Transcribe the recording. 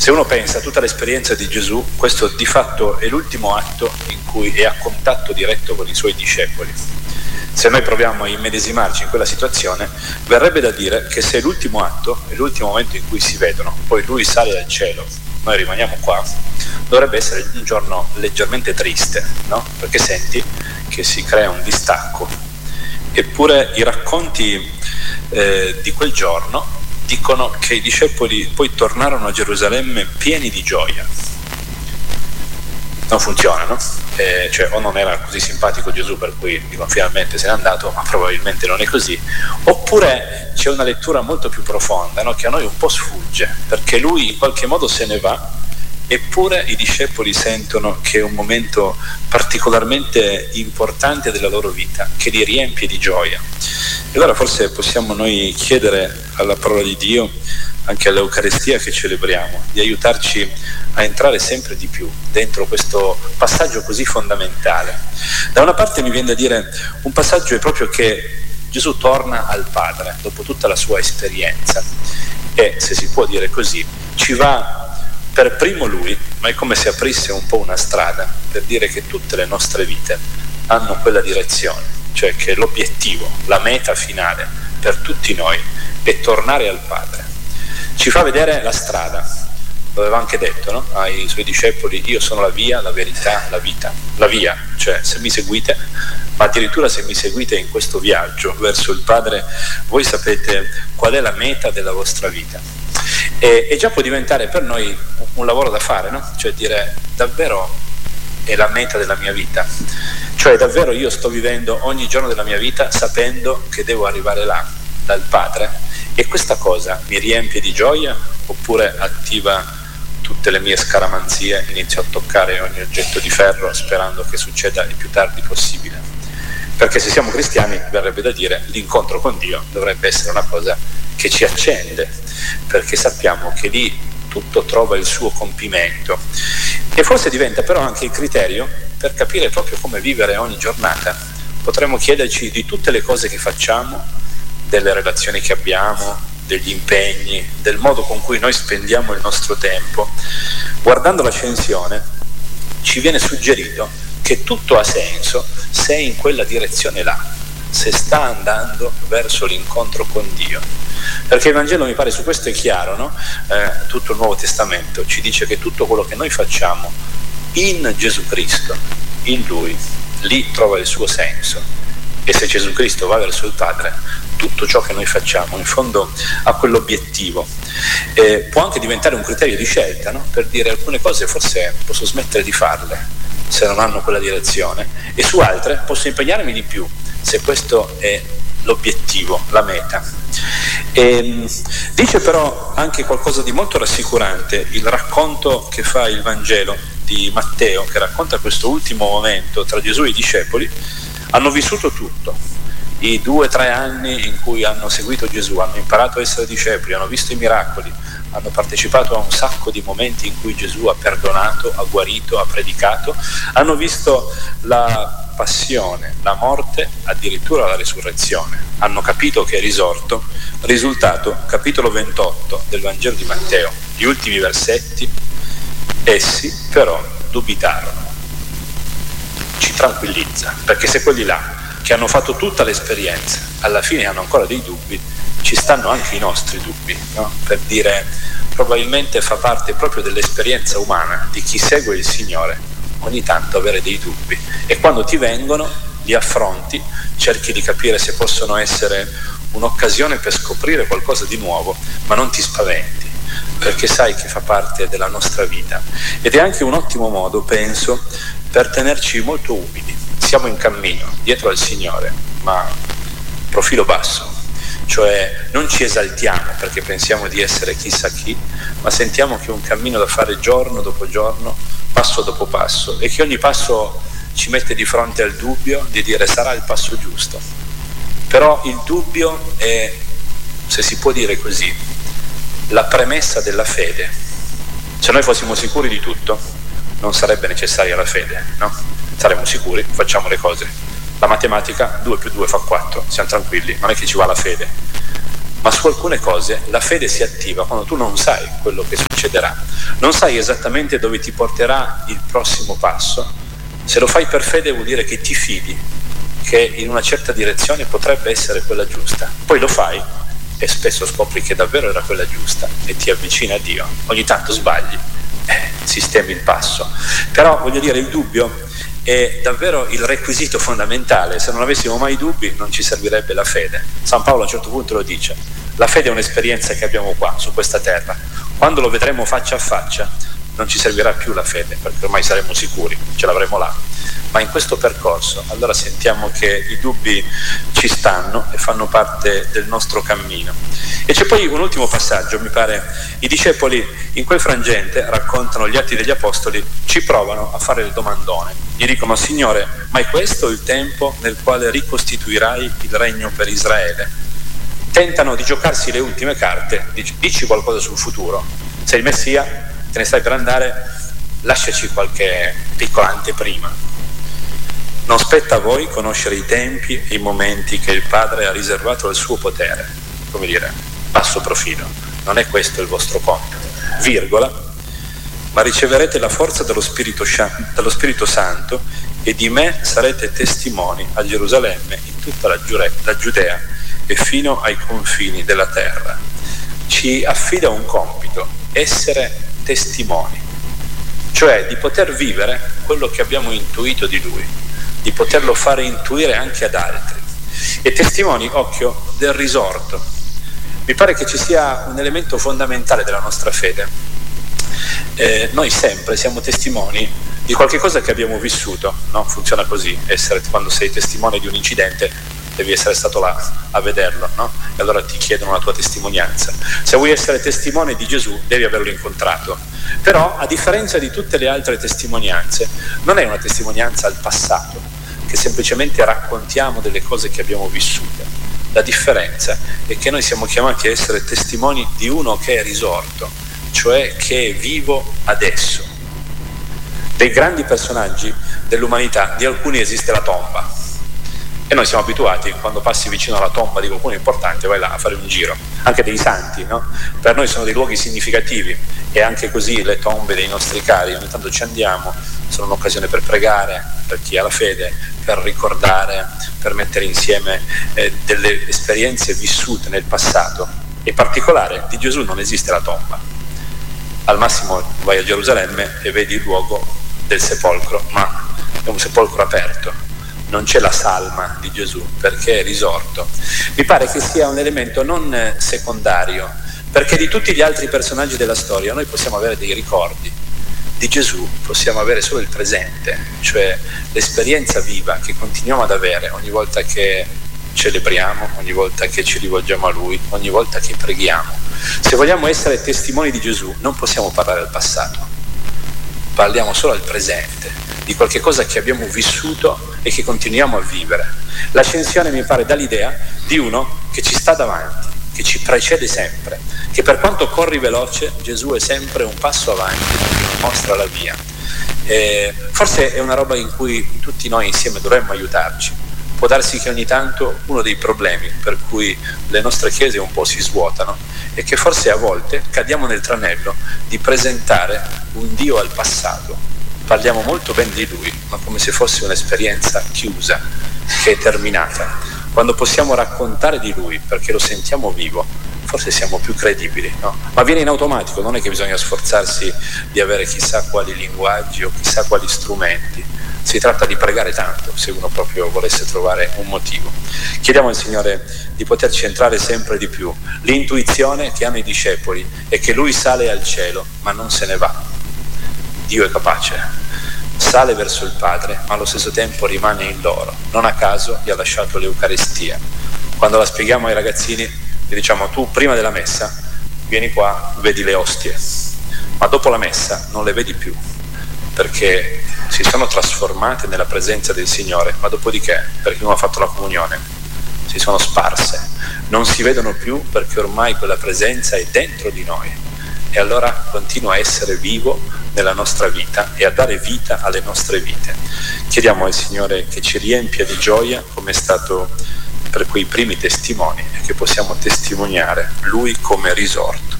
Se uno pensa a tutta l'esperienza di Gesù, questo di fatto è l'ultimo atto in cui è a contatto diretto con i suoi discepoli. Se noi proviamo a immedesimarci in quella situazione, verrebbe da dire che se è l'ultimo atto, è l'ultimo momento in cui si vedono, poi lui sale dal cielo, noi rimaniamo qua, dovrebbe essere un giorno leggermente triste, no? Perché senti che si crea un distacco. Eppure i racconti di quel giorno dicono che i discepoli poi tornarono a Gerusalemme pieni di gioia. Non funziona, no? Cioè, o non era così simpatico Gesù per cui dicono finalmente se n'è andato, ma probabilmente non è così, oppure c'è una lettura molto più profonda, no? Che a noi un po' sfugge, perché lui in qualche modo se ne va, eppure i discepoli sentono che è un momento particolarmente importante della loro vita, che li riempie di gioia. E allora forse possiamo noi chiedere alla parola di Dio, anche all'Eucaristia che celebriamo, di aiutarci a entrare sempre di più dentro questo passaggio così fondamentale. Da una parte mi viene da dire, un passaggio è proprio che Gesù torna al Padre dopo tutta la sua esperienza e, se si può dire così, ci va per primo lui, ma è come se aprisse un po' una strada per dire che tutte le nostre vite hanno quella direzione, cioè che l'obiettivo, la meta finale per tutti noi è tornare al Padre. Ci fa vedere la strada, lo aveva anche detto, no? Ai suoi discepoli: io sono la via, la verità, la vita. La via, cioè se mi seguite, ma addirittura se mi seguite in questo viaggio verso il Padre, voi sapete qual è la meta della vostra vita. E già può diventare per noi un lavoro da fare, no? Cioè dire, davvero è la meta della mia vita, cioè davvero io sto vivendo ogni giorno della mia vita sapendo che devo arrivare là, dal Padre, e questa cosa mi riempie di gioia oppure attiva tutte le mie scaramanzie, inizio a toccare ogni oggetto di ferro sperando che succeda il più tardi possibile. Perché se siamo cristiani, verrebbe da dire, l'incontro con Dio dovrebbe essere una cosa che ci accende, perché sappiamo che lì tutto trova il suo compimento, e forse diventa però anche il criterio per capire proprio come vivere ogni giornata. Potremmo chiederci di tutte le cose che facciamo, delle relazioni che abbiamo, degli impegni, del modo con cui noi spendiamo il nostro tempo. Guardando l'ascensione ci viene suggerito che tutto ha senso se è in quella direzione là, se sta andando verso l'incontro con Dio. Perché il Vangelo, mi pare, su questo è chiaro, no? Tutto il Nuovo Testamento ci dice che tutto quello che noi facciamo in Gesù Cristo, in Lui, lì trova il suo senso. E se Gesù Cristo va verso il Padre, tutto ciò che noi facciamo in fondo ha quell'obiettivo. Può anche diventare un criterio di scelta, no? Per dire, alcune cose forse posso smettere di farle se non hanno quella direzione, e su altre posso impegnarmi di più se questo è l'obiettivo, la meta. Dice però anche qualcosa di molto rassicurante il racconto che fa il Vangelo di Matteo, che racconta questo ultimo momento tra Gesù e i discepoli. Hanno vissuto tutto, i 2-3 anni in cui hanno seguito Gesù, hanno imparato a essere discepoli, hanno visto i miracoli, hanno partecipato a un sacco di momenti in cui Gesù ha perdonato, ha guarito, ha predicato, hanno visto la passione, la morte, addirittura la resurrezione, hanno capito che è risorto. Risultato, capitolo 28 del Vangelo di Matteo, gli ultimi versetti: essi però dubitarono. Ci tranquillizza, perché se quelli là che hanno fatto tutta l'esperienza alla fine hanno ancora dei dubbi, ci stanno anche i nostri dubbi, no? Per dire, probabilmente fa parte proprio dell'esperienza umana di chi segue il Signore ogni tanto avere dei dubbi, e quando ti vengono li affronti, cerchi di capire se possono essere un'occasione per scoprire qualcosa di nuovo, ma non ti spaventi, perché sai che fa parte della nostra vita. Ed è anche un ottimo modo, penso, per tenerci molto umili. Siamo in cammino dietro al Signore, ma profilo basso, cioè non ci esaltiamo perché pensiamo di essere chissà chi, ma sentiamo che è un cammino da fare giorno dopo giorno, passo dopo passo, e che ogni passo ci mette di fronte al dubbio di dire: sarà il passo giusto. Però il dubbio è, se si può dire così, la premessa della fede. Se noi fossimo sicuri di tutto, non sarebbe necessaria la fede, no? Saremmo sicuri, facciamo le cose. La matematica, 2 più 2 fa 4, siamo tranquilli, non è che ci va la fede. Ma su alcune cose la fede si attiva quando tu non sai quello che succederà, non sai esattamente dove ti porterà il prossimo passo. Se lo fai per fede vuol dire che ti fidi che in una certa direzione potrebbe essere quella giusta, poi lo fai e spesso scopri che davvero era quella giusta e ti avvicina a Dio. Ogni tanto sbagli, sistemi il passo, però voglio dire, il dubbio è davvero il requisito fondamentale. Se non avessimo mai dubbi non ci servirebbe la fede. San Paolo a un certo punto lo dice: la fede è un'esperienza che abbiamo qua su questa terra, quando lo vedremo faccia a faccia non ci servirà più la fede, perché ormai saremo sicuri, ce l'avremo là. Ma in questo percorso allora sentiamo che i dubbi ci stanno e fanno parte del nostro cammino. E c'è poi un ultimo passaggio, mi pare. I discepoli in quel frangente, raccontano gli Atti degli Apostoli, ci provano a fare il domandone. Gli dicono: Signore, ma è questo il tempo nel quale ricostituirai il regno per Israele? Tentano di giocarsi le ultime carte. Dici qualcosa sul futuro. Sei il Messia, te ne stai per andare, lasciaci qualche piccola anteprima. Non spetta a voi conoscere i tempi e i momenti che il Padre ha riservato al suo potere. Come dire, basso profilo. Non è questo il vostro compito. Virgola. Ma riceverete la forza dallo Spirito Santo e di me sarete testimoni a Gerusalemme, in tutta la Giudea e fino ai confini della terra. Ci affida un compito: essere testimoni, cioè di poter vivere quello che abbiamo intuito di Lui, di poterlo fare intuire anche ad altri. E testimoni, occhio, del risorto. Mi pare che ci sia un elemento fondamentale della nostra fede. Noi sempre siamo testimoni di qualche cosa che abbiamo vissuto, no? Funziona così: quando sei testimone di un incidente devi essere stato là a vederlo, no? E allora ti chiedono la tua testimonianza. Se vuoi essere testimone di Gesù devi averlo incontrato. Però, a differenza di tutte le altre testimonianze, non è una testimonianza al passato, che semplicemente raccontiamo delle cose che abbiamo vissute. La differenza è che noi siamo chiamati a essere testimoni di uno che è risorto, cioè che è vivo adesso. Dei grandi personaggi dell'umanità, di alcuni esiste la tomba, e noi siamo abituati, quando passi vicino alla tomba di qualcuno importante, vai là a fare un giro. Anche dei santi, no? Per noi sono dei luoghi significativi, e anche così le tombe dei nostri cari, ogni tanto ci andiamo, sono un'occasione per pregare, per chi ha la fede, per ricordare, per mettere insieme delle esperienze vissute nel passato. In particolare di Gesù non esiste la tomba. Al massimo vai a Gerusalemme e vedi il luogo del sepolcro, ma è un sepolcro aperto. Non c'è la salma di Gesù, perché è risorto. Mi pare che sia un elemento non secondario, perché di tutti gli altri personaggi della storia noi possiamo avere dei ricordi. Di Gesù possiamo avere solo il presente, cioè l'esperienza viva che continuiamo ad avere ogni volta che celebriamo, ogni volta che ci rivolgiamo a Lui, ogni volta che preghiamo. Se vogliamo essere testimoni di Gesù non possiamo parlare al passato, parliamo solo al presente, di qualche cosa che abbiamo vissuto e che continuiamo a vivere. L'ascensione mi pare dà l'idea di uno che ci sta davanti, che ci precede sempre, che per quanto corri veloce Gesù è sempre un passo avanti, che mostra la via. Forse è una roba in cui tutti noi insieme dovremmo aiutarci. Può darsi che ogni tanto uno dei problemi per cui le nostre chiese un po' si svuotano è che forse a volte cadiamo nel tranello di presentare un Dio al passato. Parliamo molto bene di Lui, ma come se fosse un'esperienza chiusa, che è terminata. Quando possiamo raccontare di Lui perché lo sentiamo vivo, forse siamo più credibili, no? Ma viene in automatico, non è che bisogna sforzarsi di avere chissà quali linguaggi o chissà quali strumenti. Si tratta di pregare tanto, se uno proprio volesse trovare un motivo. Chiediamo al Signore di poterci entrare sempre di più. L'intuizione che hanno i discepoli è che Lui sale al cielo, ma non se ne va. Dio è capace, sale verso il Padre, ma allo stesso tempo rimane in loro. Non a caso gli ha lasciato l'Eucaristia. Quando la spieghiamo ai ragazzini, gli diciamo: tu prima della messa vieni qua, vedi le ostie, ma dopo la messa non le vedi più, perché si sono trasformate nella presenza del Signore, ma dopodiché, perché uno ha fatto la comunione, si sono sparse, non si vedono più perché ormai quella presenza è dentro di noi, e allora continua a essere vivo nella nostra vita e a dare vita alle nostre vite. Chiediamo al Signore che ci riempia di gioia, come è stato per quei primi testimoni e che possiamo testimoniare lui come risorto.